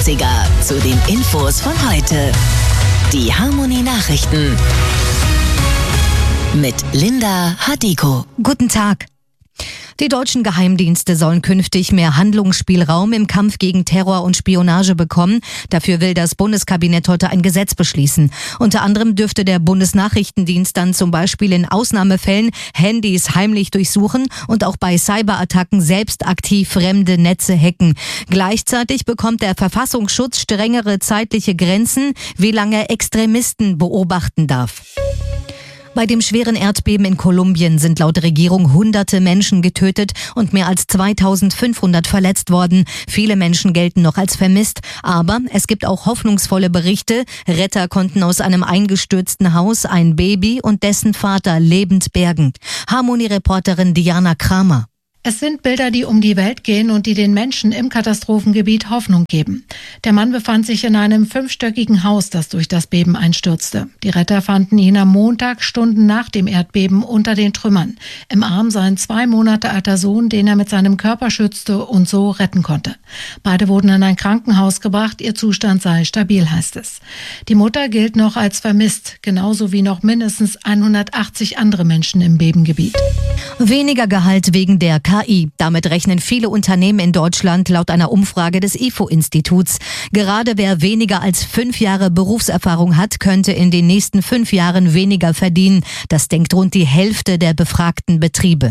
80er zu den Infos von heute. Die Harmony Nachrichten mit Linda Hadiko. Guten Tag. Die deutschen Geheimdienste sollen künftig mehr Handlungsspielraum im Kampf gegen Terror und Spionage bekommen. Dafür will das Bundeskabinett heute ein Gesetz beschließen. Unter anderem dürfte der Bundesnachrichtendienst dann zum Beispiel in Ausnahmefällen Handys heimlich durchsuchen und auch bei Cyberattacken selbst aktiv fremde Netze hacken. Gleichzeitig bekommt der Verfassungsschutz strengere zeitliche Grenzen, wie lange Extremisten beobachten darf. Bei dem schweren Erdbeben in Kolumbien sind laut Regierung Hunderte Menschen getötet und mehr als 2500 verletzt worden. Viele Menschen gelten noch als vermisst, aber es gibt auch hoffnungsvolle Berichte. Retter konnten aus einem eingestürzten Haus ein Baby und dessen Vater lebend bergen. Harmony-Reporterin Diana Kramer. Es sind Bilder, die um die Welt gehen und die den Menschen im Katastrophengebiet Hoffnung geben. Der Mann befand sich in einem 5-stöckigen Haus, das durch das Beben einstürzte. Die Retter fanden ihn am Montag, Stunden nach dem Erdbeben, unter den Trümmern. Im Arm sein 2 Monate alter Sohn, den er mit seinem Körper schützte und so retten konnte. Beide wurden in ein Krankenhaus gebracht, ihr Zustand sei stabil, heißt es. Die Mutter gilt noch als vermisst, genauso wie noch mindestens 180 andere Menschen im Bebengebiet. Weniger Gehalt wegen der KI. Damit rechnen viele Unternehmen in Deutschland laut einer Umfrage des IFO-Instituts. Gerade wer weniger als 5 Jahre Berufserfahrung hat, könnte in den nächsten 5 Jahren weniger verdienen. Das denkt rund die Hälfte der befragten Betriebe.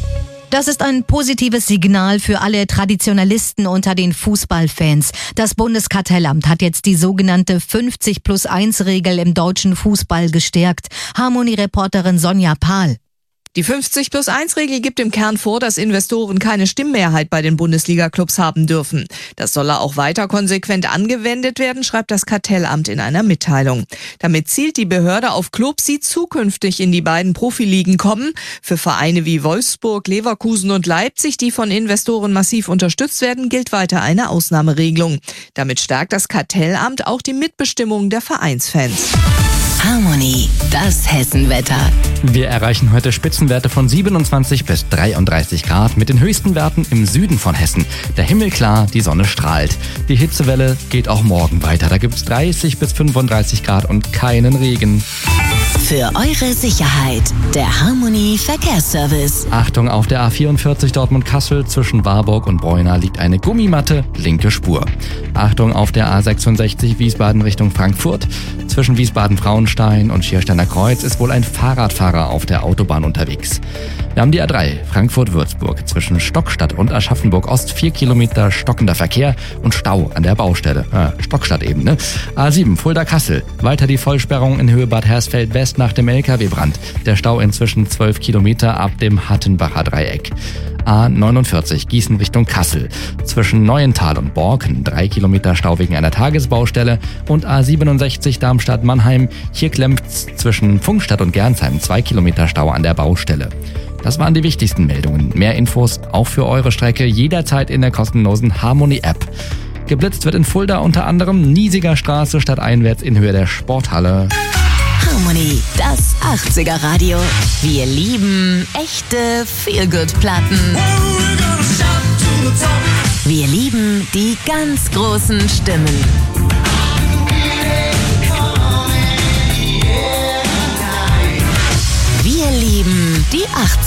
Das ist ein positives Signal für alle Traditionalisten unter den Fußballfans. Das Bundeskartellamt hat jetzt die sogenannte 50+1-Regel im deutschen Fußball gestärkt. Harmony-Reporterin Sonja Pahl. Die 50+1-Regel gibt im Kern vor, dass Investoren keine Stimmmehrheit bei den Bundesliga-Clubs haben dürfen. Das solle auch weiter konsequent angewendet werden, schreibt das Kartellamt in einer Mitteilung. Damit zielt die Behörde auf Clubs, die zukünftig in die beiden Profiligen kommen. Für Vereine wie Wolfsburg, Leverkusen und Leipzig, die von Investoren massiv unterstützt werden, gilt weiter eine Ausnahmeregelung. Damit stärkt das Kartellamt auch die Mitbestimmung der Vereinsfans. Harmony, das Hessenwetter. Wir erreichen heute Spitzenwerte von 27 bis 33 Grad mit den höchsten Werten im Süden von Hessen. Der Himmel klar, die Sonne strahlt. Die Hitzewelle geht auch morgen weiter. Da gibt es 30 bis 35 Grad und keinen Regen. Für eure Sicherheit, der Harmony Verkehrsservice. Achtung, auf der A44 Dortmund-Kassel zwischen Warburg und Breuna liegt eine Gummimatte, linke Spur. Achtung, auf der A66 Wiesbaden Richtung Frankfurt. Zwischen Wiesbaden-Frauenstein und Schiersteiner Kreuz ist wohl ein Fahrradfahrer auf der Autobahn unterwegs. Wir haben die A3 Frankfurt-Würzburg zwischen Stockstadt und Aschaffenburg-Ost 4 Kilometer stockender Verkehr und Stau an der Baustelle. Stockstadt eben, ne? A7 Fulda-Kassel. Weiter die Vollsperrung in Höhe Bad Hersfeld-West nach dem LKW-Brand. Der Stau inzwischen 12 Kilometer ab dem Hattenbacher Dreieck. A49 Gießen Richtung Kassel. Zwischen Neuental und Borken 3 Kilometer Stau wegen einer Tagesbaustelle und A67 Darmstadt-Mannheim. Hier klemmt's zwischen Pfungstadt und Gernsheim 2 Kilometer Stau an der Baustelle. Das waren die wichtigsten Meldungen. Mehr Infos auch für eure Strecke jederzeit in der kostenlosen Harmony-App. Geblitzt wird in Fulda unter anderem Niesiger Straße stadteinwärts in Höhe der Sporthalle. Harmony, das 80er Radio. Wir lieben echte Feel-Good-Platten. Wir lieben die ganz großen Stimmen. Wir lieben die 80er.